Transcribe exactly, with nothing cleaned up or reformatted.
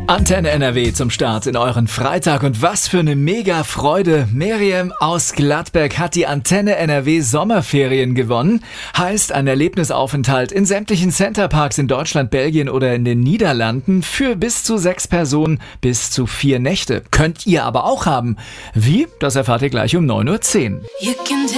Antenne N R W zum Start in euren Freitag und was für eine mega Freude. Miriam aus Gladbeck hat die Antenne N R W Sommerferien gewonnen. Heißt ein Erlebnisaufenthalt in sämtlichen Centerparks in Deutschland, Belgien oder in den Niederlanden für bis zu sechs Personen, bis zu vier Nächte. Könnt ihr aber auch haben. Wie? Das erfahrt ihr gleich um neun Uhr zehn.